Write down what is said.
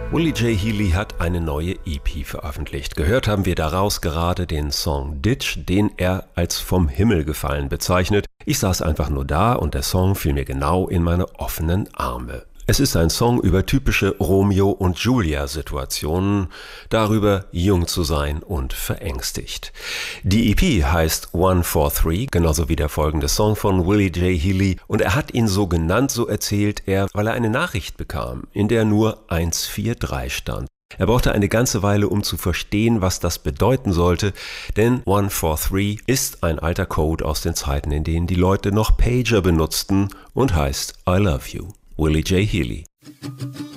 Willie J. Healey hat eine neue EP veröffentlicht. Gehört haben wir daraus gerade den Song Ditch, den er als vom Himmel gefallen bezeichnet. Ich saß einfach nur da und der Song fiel mir genau in meine offenen Arme. Es ist ein Song über typische Romeo- und Julia-Situationen, darüber, jung zu sein und verängstigt. Die EP heißt 143, genauso wie der folgende Song von Willie J. Healey, und er hat ihn so genannt, so erzählt er, weil er eine Nachricht bekam, in der nur 143 stand. Er brauchte eine ganze Weile, um zu verstehen, was das bedeuten sollte, denn 143 ist ein alter Code aus den Zeiten, in denen die Leute noch Pager benutzten und heißt I love you. Willie J. Healey.